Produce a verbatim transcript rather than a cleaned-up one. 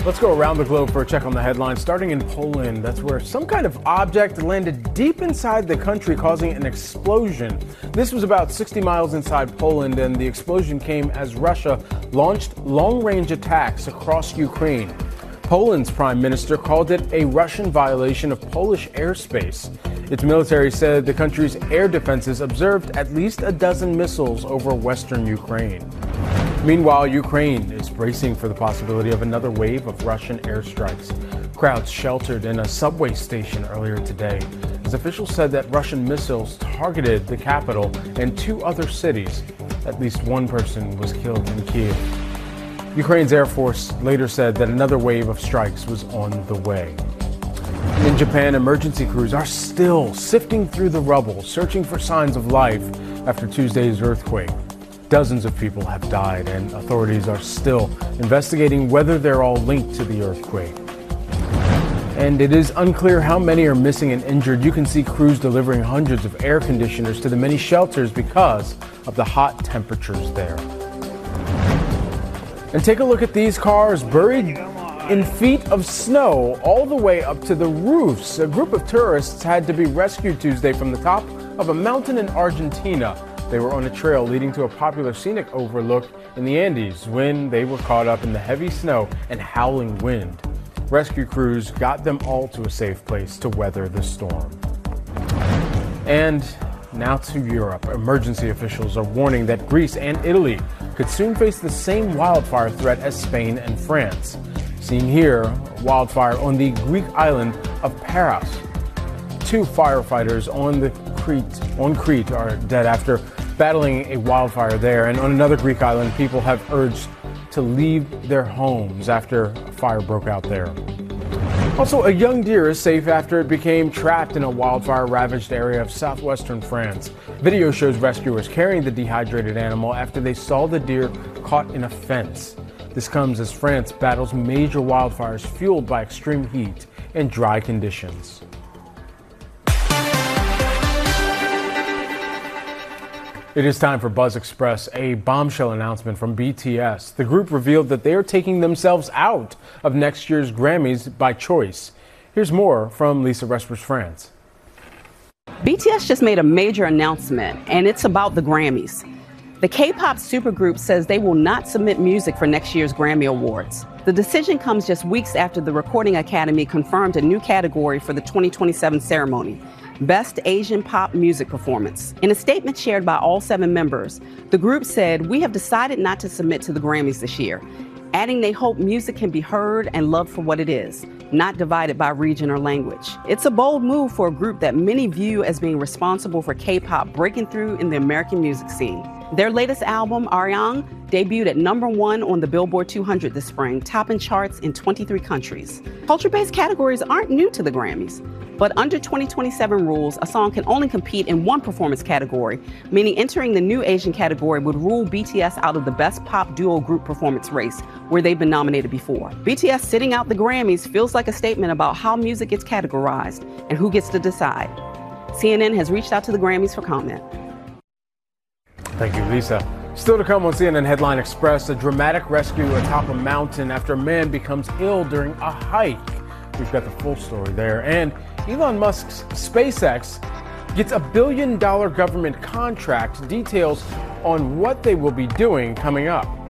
Let's go around the globe for a check on the headlines, starting in Poland. That's where some kind of object landed deep inside the country, causing an explosion. This was about sixty miles inside Poland, and the explosion came as Russia launched long-range attacks across Ukraine. Poland's prime minister called it a Russian violation of Polish airspace. Its military said the country's air defenses observed at least a dozen missiles over western Ukraine. Meanwhile, Ukraine is bracing for the possibility of another wave of Russian airstrikes. Crowds sheltered in a subway station earlier today, as officials said that Russian missiles targeted the capital and two other cities. At least one person was killed in Kiev. Ukraine's Air Force later said that another wave of strikes was on the way. In Japan, emergency crews are still sifting through the rubble, searching for signs of life after Tuesday's earthquake. Dozens of people have died, and authorities are still investigating whether they're all linked to the earthquake. And it is unclear how many are missing and injured. You can see crews delivering hundreds of air conditioners to the many shelters because of the hot temperatures there. And take a look at these cars buried in feet of snow all the way up to the roofs. A group of tourists had to be rescued Tuesday from the top of a mountain in Argentina. They were on a trail leading to a popular scenic overlook in the Andes when they were caught up in the heavy snow and howling wind. Rescue crews got them all to a safe place to weather the storm. And now to Europe. Emergency officials are warning that Greece and Italy could soon face the same wildfire threat as Spain and France. Seen here, wildfire on the Greek island of Paros. Two firefighters on the Crete, on Crete are dead after battling a wildfire there. And on another Greek island, people have urged to leave their homes after a fire broke out there. Also, a young deer is safe after it became trapped in a wildfire-ravaged area of southwestern France. Video shows rescuers carrying the dehydrated animal after they saw the deer caught in a fence. This comes as France battles major wildfires fueled by extreme heat and dry conditions. It is time for Buzz Express, a bombshell announcement from B T S. The group revealed that they are taking themselves out of next year's Grammys by choice. Here's more from Lisa Respers France. B T S just made a major announcement, and it's about the Grammys. The K-pop supergroup says they will not submit music for next year's Grammy Awards. The decision comes just weeks after the Recording Academy confirmed a new category for the twenty twenty-seven ceremony: Best Asian Pop Music Performance. In a statement shared by all seven members, the group said, "We have decided not to submit to the Grammys this year," adding they hope music can be heard and loved for what it is, not divided by region or language. It's a bold move for a group that many view as being responsible for K-pop breaking through in the American music scene. Their latest album, Arirang, debuted at number one on the Billboard two hundred this spring, topping charts in twenty-three countries. Culture-based categories aren't new to the Grammys, but under twenty twenty-seven rules, a song can only compete in one performance category, meaning entering the new Asian category would rule B T S out of the Best Pop Duo Group Performance race, where they've been nominated before. B T S sitting out the Grammys feels like a statement about how music gets categorized and who gets to decide. C N N has reached out to the Grammys for comment. Thank you, Lisa. Still to come on C N N Headline Express, a dramatic rescue atop a mountain after a man becomes ill during a hike. We've got the full story there. And Elon Musk's SpaceX gets a billion dollar government contract. Details on what they will be doing coming up.